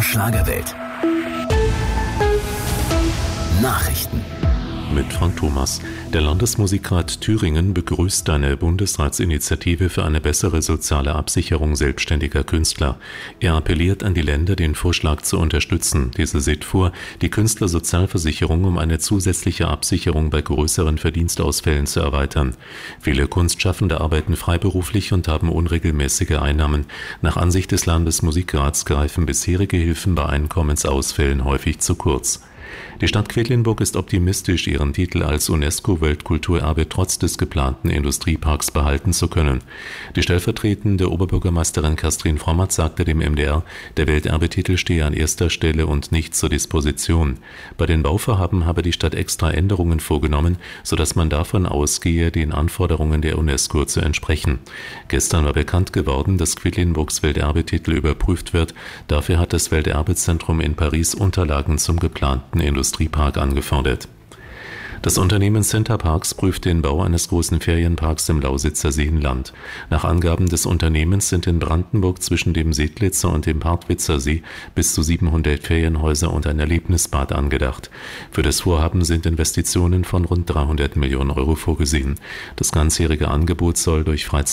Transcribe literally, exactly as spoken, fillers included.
Schlagerwelt. Nachrichten. Mit Frank Thomas. Der Landesmusikrat Thüringen begrüßt eine Bundesratsinitiative für eine bessere soziale Absicherung selbstständiger Künstler. Er appelliert an die Länder, den Vorschlag zu unterstützen. Diese sieht vor, die Künstlersozialversicherung um eine zusätzliche Absicherung bei größeren Verdienstausfällen zu erweitern. Viele Kunstschaffende arbeiten freiberuflich und haben unregelmäßige Einnahmen. Nach Ansicht des Landesmusikrats greifen bisherige Hilfen bei Einkommensausfällen häufig zu kurz. Die Stadt Quedlinburg ist optimistisch, ihren Titel als UNESCO-Weltkulturerbe trotz des geplanten Industrieparks behalten zu können. Die stellvertretende Oberbürgermeisterin Kerstin Frommerz sagte dem M D R, der Welterbetitel stehe an erster Stelle und nicht zur Disposition. Bei den Bauvorhaben habe die Stadt extra Änderungen vorgenommen, sodass man davon ausgehe, den Anforderungen der UNESCO zu entsprechen. Gestern war bekannt geworden, dass Quedlinburgs Welterbetitel überprüft wird. Dafür hat das Welterbezentrum in Paris Unterlagen zum geplanten Industriepark angefordert. Das Unternehmen Center Parcs prüft den Bau eines großen Ferienparks im Lausitzer Seenland. Nach Angaben des Unternehmens sind in Brandenburg zwischen dem Seedlitzer und dem Partwitzer See bis zu siebenhundert Ferienhäuser und ein Erlebnisbad angedacht. Für das Vorhaben sind Investitionen von rund dreihundert Millionen Euro vorgesehen. Das ganzjährige Angebot soll durch Freizeit